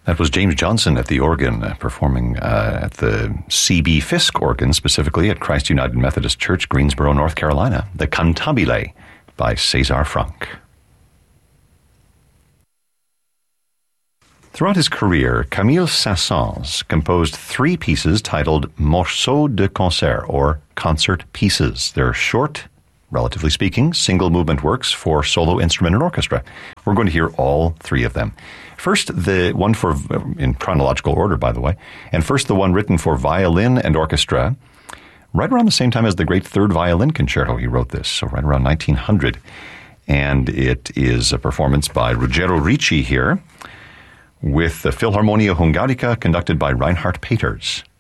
That was James Johnson at the organ, performing at the C.B. Fisk organ, specifically at Christ United Methodist Church, Greensboro, North Carolina, the Cantabile by César Franck. Throughout his career, Camille Saint-Saëns composed 3 pieces titled Morceaux de concert, or concert pieces. They're short, relatively speaking, single-movement works for solo instrument and orchestra. We're going to hear all 3 of them. First, the one in chronological order, by the way, and first the one written for violin and orchestra, right around the same time as the great Third Violin Concerto. He wrote this, so right around 1900. And it is a performance by Ruggero Ricci here, with the Philharmonia Hungarica conducted by Reinhard Peters.